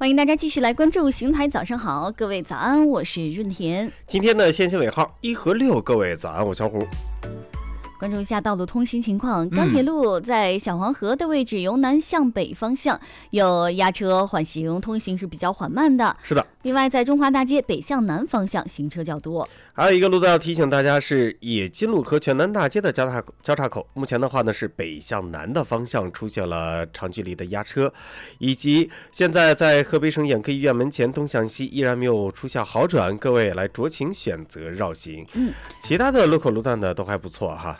欢迎大家继续来关注邢台早上好，各位早安，我是润田。 今天的先行尾号1和6，各位早安，我小虎。 关注一下道路通行情况，钢铁路在小黄河的位置由南向北方向有压车缓行，通行是比较缓慢的。 是的。 另外在中华大街北向南方向行车较多。 还有一个路段要提醒大家是冶金路和全南大街的交叉口，目前的话呢是北向南的方向出现了长距离的压车，以及现在在河北省眼科医院门前东向西依然没有出现好转，各位来酌情选择绕行。其他的路口路段呢都还不错哈。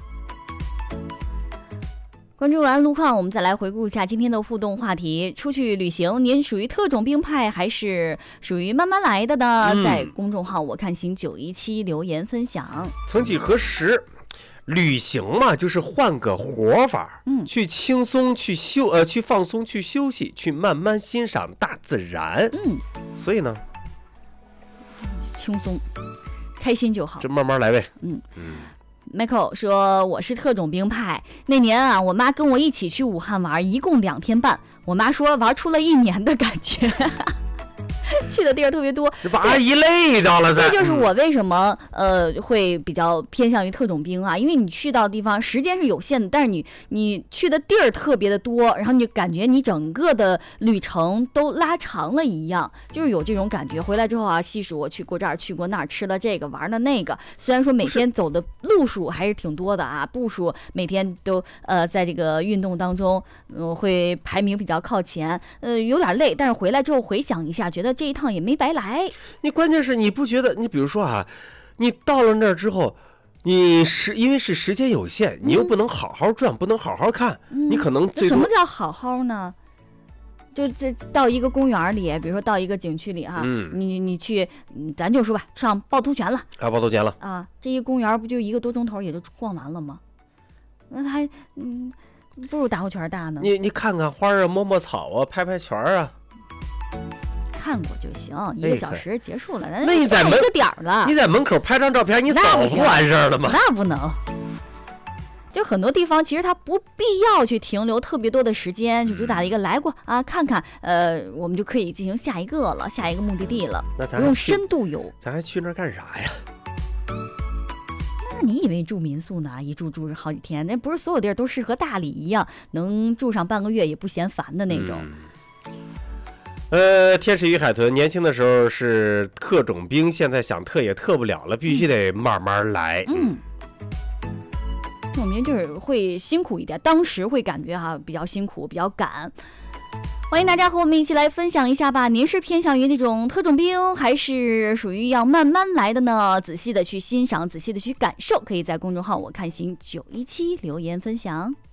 关注完路况，我们再来回顾一下今天的互动话题。出去旅行，您属于特种兵派还是属于慢慢来的呢？在公众号我看行917留言分享。 曾几何时，旅行嘛，就是换个活法，去轻松，去放松，去休息，去慢慢欣赏大自然。所以呢， 轻松，开心就好， 就慢慢来呗。 Michael 说我是特种兵派，那年啊，我妈跟我一起去武汉玩，一共2天半，我妈说玩出了1年的感觉。去的地儿特别多， 把阿姨累着了。 这就是我为什么会比较偏向于特种兵啊，因为你去到地方时间是有限的，但是你去的地儿特别的多，然后你感觉你整个的旅程都拉长了一样，就是有这种感觉。回来之后啊，细数我去过这儿去过那儿，吃了这个玩了那个，虽然说每天走的路数还是挺多的啊，步数每天都在这个运动当中会排名比较靠前，有点累，但是回来之后回想一下，觉得这一趟也没白来。 你关键是你不觉得，你比如说啊，你到了那儿之后，因为是时间有限，你又不能好好转，不能好好看，你可能最多。 什么叫好好呢？就到一个公园里，比如说到一个景区里哈，你去，咱就说吧，上趵突泉了啊，趵突泉了啊，这一公园不就1个多钟头也就逛完了吗？那还不如打火圈大呢。 你看看花啊，摸摸草啊，拍拍拳啊。 看过就行，1个小时结束了， 那你在一个点了， 你在门口拍张照片，你走不完事儿了吗？ 那不能。就很多地方其实它不必要去停留特别多的时间，就主打一个来过啊，看看，我们就可以进行下一个目的地了。 那咱不用深度游， 咱还去那儿干啥呀？ 那你以为住民宿呢？一住好几天，那不是所有地儿都适合大理一样，能住上半个月也不嫌烦的那种。 天使与海豚年轻的时候是特种兵，现在想特也特不了了，必须得慢慢来。 我们就是会辛苦一点，当时会感觉比较辛苦，比较赶。欢迎大家和我们一起来分享一下吧，您是偏向于那种特种兵，还是属于要慢慢来的呢？仔细的去欣赏，仔细的去感受，可以在公众号我看行917留言分享。